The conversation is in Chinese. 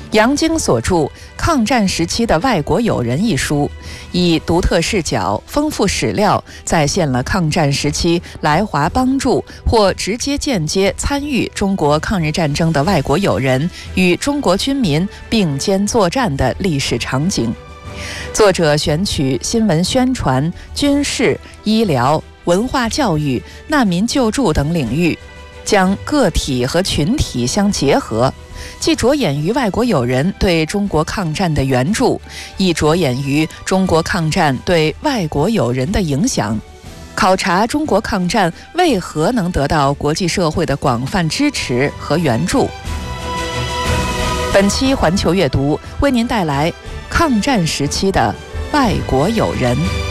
杨晶所著《抗战时期的外国友人》一书，以独特视角、丰富史料，再现了抗战时期来华帮助或直接间接参与中国抗日战争的外国友人与中国军民并肩作战的历史场景。作者选取新闻宣传、军事、医疗、文化教育、难民救助等领域，将个体和群体相结合，既着眼于外国友人对中国抗战的援助，亦着眼于中国抗战对外国友人的影响，考察中国抗战为何能得到国际社会的广泛支持和援助。本期环球阅读为您带来抗战时期的外国友人。